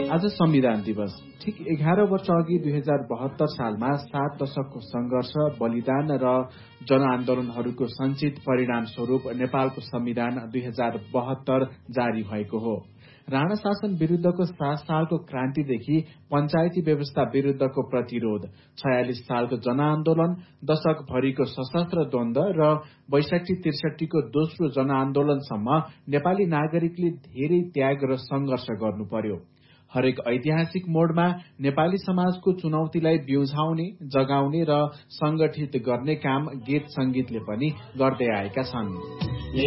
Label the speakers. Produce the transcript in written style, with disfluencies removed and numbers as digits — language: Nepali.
Speaker 1: आज संविधान दिवस। ठिक 11 वर्ष अघि 2072 सालमा 7 दशकको संघर्ष, बलिदान र जनआन्दोलनहरूको संचित परिणाम स्वरूप नेपालको संविधान 2072 जारी भएको हो। राणा शासन विरूद्धको 7 सालको क्रान्तिदेखि पञ्चायती व्यवस्था विरूद्धको प्रतिरोध, 46 सालको जनआन्दोलन, दशकभरिको सशस्त्र द्वन्द्व र 62-63 को दोस्रो जनआन्दोलनसम्म नेपाली नागरिकले धेरै त्याग र संघर्ष गर्नु पर्यो। हरेक ऐतिहासिक मोडमा नेपाली समाजको चुनौतीलाई बिउझाउने, जगाउने र संगठित गर्ने काम गीत संगीतले पनि गर्दै आएका छन्।